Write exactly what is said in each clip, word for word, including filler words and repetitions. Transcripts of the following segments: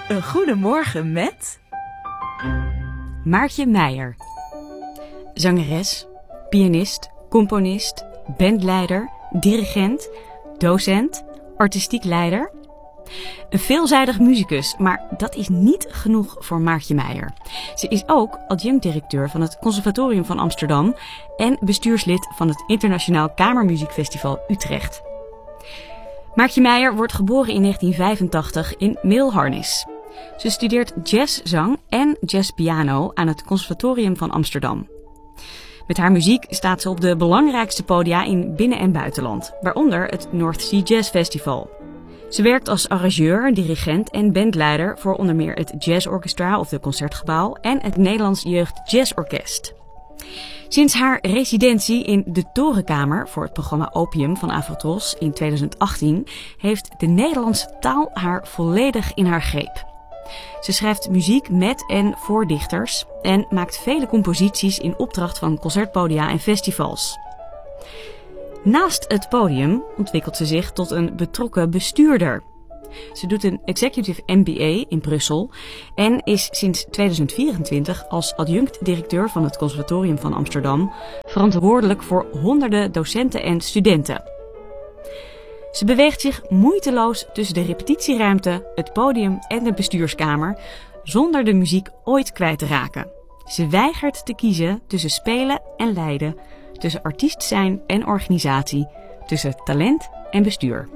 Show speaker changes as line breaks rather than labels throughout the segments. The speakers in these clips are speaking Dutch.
Een goedemorgen met
Maartje Meijer. Zangeres, pianist, componist, bandleider, dirigent, docent, artistiek leider. Een veelzijdig muzikus, maar dat is niet genoeg voor Maartje Meijer. Ze is ook adjunct-directeur van het Conservatorium van Amsterdam en bestuurslid van het Internationaal Kamermuziekfestival Utrecht. Maartje Meijer wordt geboren in negentien vijfentachtig in Meelharnis. Ze studeert jazzzang en jazzpiano aan het Conservatorium van Amsterdam. Met haar muziek staat ze op de belangrijkste podia in binnen- en buitenland, waaronder het North Sea Jazz Festival. Ze werkt als arrangeur, dirigent en bandleider voor onder meer het Jazz Orchestra of de Concertgebouw en het Nederlands Jeugd Jazz Orkest. Sinds haar residentie in de Torenkamer voor het programma Opium van Afrotros in tweeduizend achttien heeft de Nederlandse taal haar volledig in haar greep. Ze schrijft muziek met en voor dichters en maakt vele composities in opdracht van concertpodia en festivals. Naast het podium ontwikkelt ze zich tot een betrokken bestuurder. Ze doet een Executive M B A in Brussel en is sinds tweeduizend vierentwintig als adjunct-directeur van het Conservatorium van Amsterdam verantwoordelijk voor honderden docenten en studenten. Ze beweegt zich moeiteloos tussen de repetitieruimte, het podium en de bestuurskamer, zonder de muziek ooit kwijt te raken. Ze weigert te kiezen tussen spelen en leiden, tussen artiest zijn en organisatie, tussen talent en bestuur.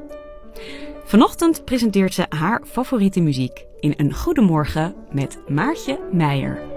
Vanochtend presenteert ze haar favoriete muziek in Een Goedemorgen met Maartje Meijer.